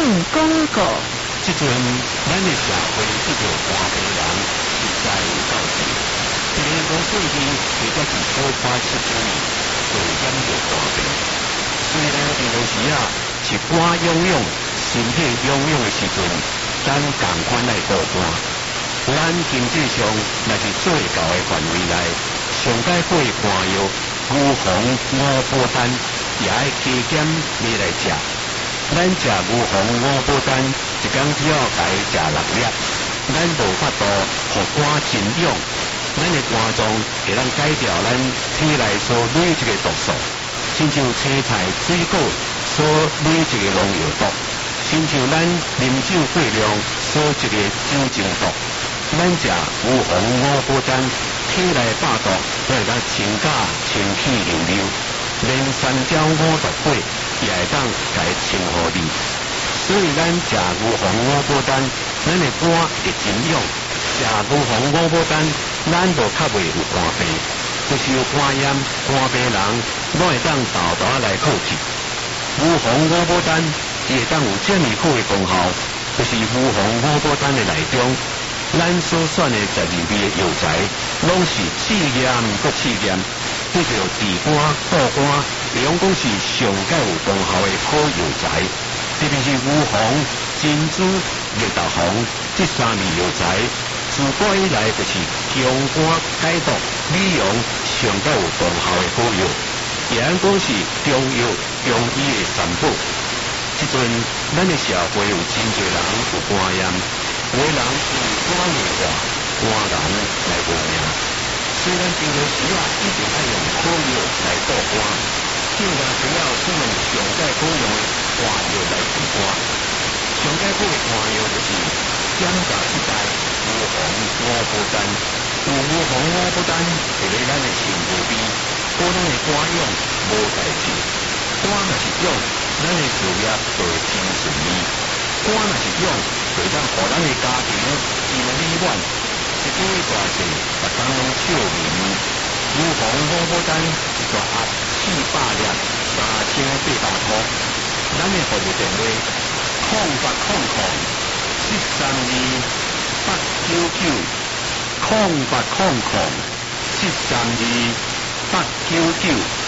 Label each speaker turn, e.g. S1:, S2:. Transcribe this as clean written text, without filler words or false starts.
S1: 广告。
S2: 即阵咱的社会这个大病人实在有够多，一个无细气，或者是小可七八年，就染着大病。虽然有时是肝痒痒、身体痒痒的时阵，咱共款来渡肝。咱经济上若是最高的范围内，上解过的肝药，牛黄、五宝丹也爱加减你来食。咱食牛黄、五宝丹，一天只要家食6粒，咱无法度互肝真痒。咱的肝脏会当解掉咱体内所累积的毒素，亲像青菜、水果所累积的农药毒，亲像咱啉酒过量所积的酒精毒。咱食牛黄、五宝丹，体内百毒都会当清假清气溜溜，连三焦五毒火也会当来清互你。所以咱食牛黄、五宝丹，咱的肝会真痒。食牛黄、五宝丹，咱就较袂有肝病，就是有肝炎、肝病人，拢会当豆豆来靠去。牛黄、五宝丹，伊会当有这么好的功效，就是牛黄、五宝丹的内中。咱所选的12味的药材，拢是试验搁试验，这就治肝、补肝，会用讲是上界有功效的好药材。特别是牛黄、珍珠、绿豆黄这3味药材，自古以来就是强肝解毒、美容上界有功效的好药，也按讲是中药、中医的全部。即阵咱的社会有真侪人有肝炎。有的人是肝硬化、肝癌来无命，虽然平常时一定要用好药来渡肝，竟然需要使用上界好用的肝药来治肝。上界好的肝药就是减价时代牛黄、五宝丹。有牛黄、五宝丹会让咱的肾无味，普通的肝痒无代志。肝若是痒，咱的事业就会真顺利。肝若是痒，就当互咱的家庭真美满，一家大细，逐工拢笑盈盈。牛黄、五宝丹一大盒400粒，3800块。咱的服务电话：0800-732-899，0800-732-899。